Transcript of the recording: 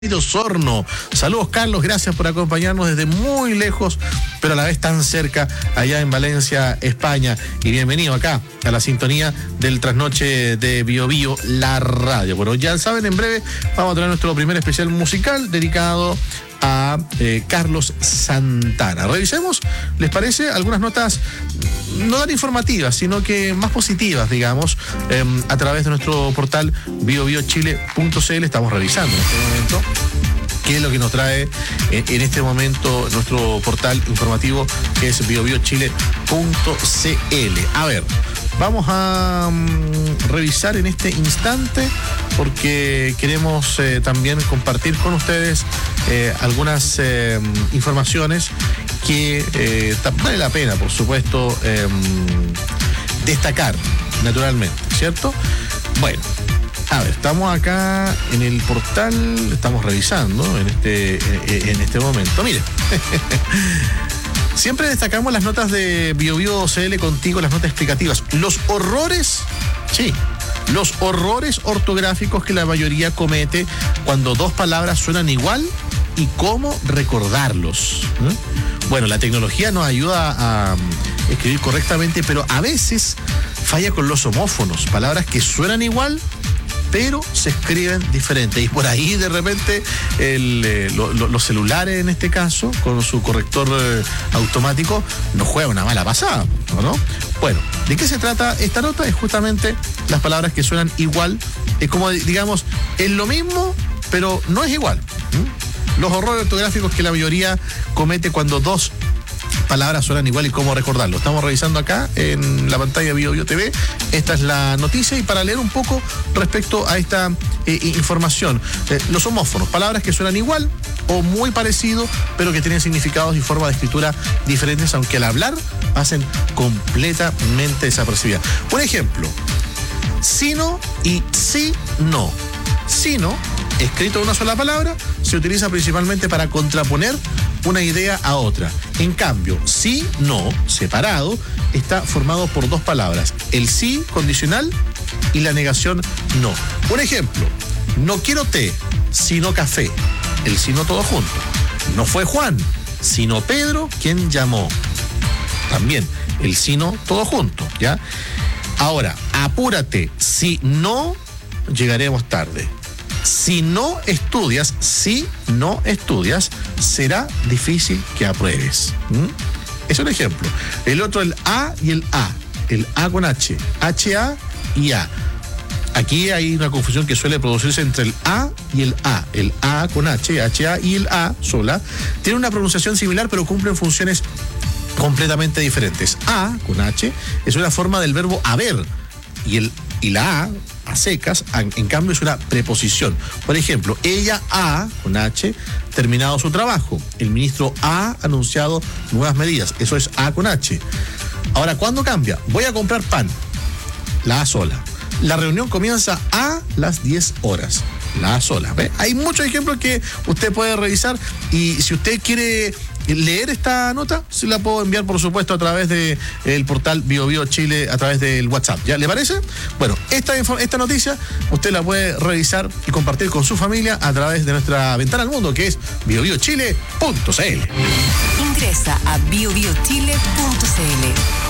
Osorno. Saludos, Carlos, gracias por acompañarnos desde muy lejos, pero a la vez tan cerca, allá en Valencia, España. Y bienvenido acá a la sintonía del trasnoche de Bio Bio, la radio. Bueno, ya saben, en breve vamos a tener nuestro primer especial musical dedicado a Carlos Santana. Revisemos, ¿les parece? Algunas notas no tan informativas, sino que más positivas, digamos, a través de nuestro portal biobiochile.cl. Estamos revisando en este momento qué es lo que nos trae en este momento nuestro portal informativo, que es biobiochile.cl. A ver, vamos a revisar en este instante porque queremos también compartir con ustedes algunas informaciones que vale la pena, por supuesto, destacar, naturalmente, ¿cierto? Bueno, a ver, estamos acá en el portal, estamos revisando en este momento. Mire, siempre destacamos las notas de BioBio CL contigo, las notas explicativas. Los horrores ortográficos que la mayoría comete cuando dos palabras suenan igual y cómo recordarlos. Bueno, la tecnología nos ayuda a escribir correctamente, pero a veces falla con los homófonos, palabras que suenan igual pero se escriben diferente. Y por ahí de repente los celulares, en este caso, con su corrector automático, nos juega una mala pasada, ¿no? Bueno, ¿de qué se trata esta nota? Es justamente las palabras que suenan igual. Es como, digamos, es lo mismo, pero no es igual. Los horrores ortográficos que la mayoría comete cuando dos palabras suenan igual y cómo recordarlo. Estamos revisando acá en la pantalla de BioBio TV. Esta es la noticia, y para leer un poco respecto a esta información. Los homófonos, palabras que suenan igual o muy parecido, pero que tienen significados y formas de escritura diferentes, aunque al hablar pasen completamente desapercibidas. Por ejemplo, sino y si no. Sino, escrito en una sola palabra, se utiliza principalmente para contraponer una idea a otra. En cambio, sí, no, separado, está formado por dos palabras: el sí condicional y la negación no. Por ejemplo, no quiero té, sino café. El sí no todo junto. No fue Juan, sino Pedro quien llamó. También el sí no todo junto, ¿ya? Ahora, apúrate, si no, llegaremos tarde. Si no estudias, será difícil que apruebes. Es un ejemplo. El otro, el A y el A. El A con H. H-A y A. Aquí hay una confusión que suele producirse entre el A y el A. El A con H, H-A, y el A sola tiene una pronunciación similar, pero cumplen funciones completamente diferentes. A con H es una forma del verbo haber, y la a secas, en cambio, es una preposición. Por ejemplo, ella ha, con H, terminado su trabajo. El ministro ha anunciado nuevas medidas. Eso es A con H. Ahora, ¿cuándo cambia? Voy a comprar pan. La A sola. La reunión comienza a las 10 horas. La A sola. ¿Ve? Hay muchos ejemplos que usted puede revisar, y si usted quiere leer esta nota, se la puedo enviar, por supuesto, a través del portal BioBio Chile, a través del WhatsApp. ¿Ya le parece? Bueno, esta noticia usted la puede revisar y compartir con su familia a través de nuestra ventana al mundo, que es biobiochile.cl. Ingresa a biobiochile.cl.